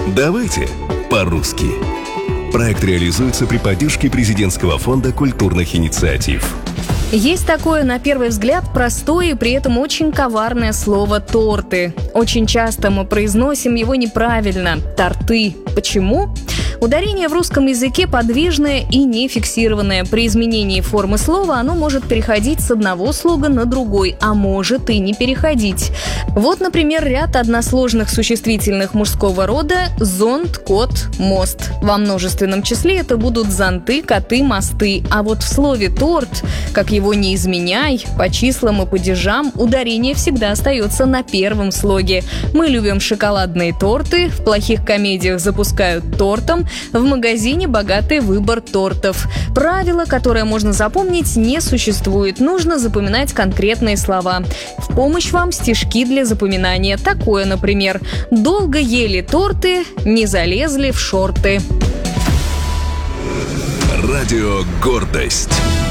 Давайте по-русски. Проект реализуется при поддержке Президентского фонда культурных инициатив. Есть такое, на первый взгляд, простое и при этом очень коварное слово «торты». Очень часто мы произносим его неправильно – «торты». Почему? Ударение в русском языке подвижное и не фиксированное. При изменении формы слова оно может переходить с одного слога на другой, а может и не переходить. Вот, например, ряд односложных существительных мужского рода: зонт, кот, мост. Во множественном числе это будут зонты, коты, мосты. А вот в слове «торт», как его не изменяй, по числам и падежам ударение всегда остается на первом слоге. Мы любим шоколадные торты, в плохих комедиях запускают тортом, в магазине богатый выбор тортов. Правила, которое можно запомнить, не существует. Нужно запоминать конкретные слова. В помощь вам стишки для запоминания. Такое, например: «Долго ели торты, не залезли в шорты». Радио «Гордость».